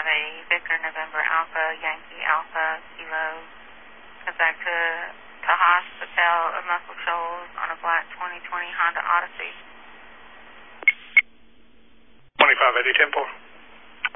have a Victor November Alpha, Yankee Alpha, Kilo, Quebec to Tejas Patel of Muscle Shoals on a black 2020 Honda Odyssey. 2580 Temple.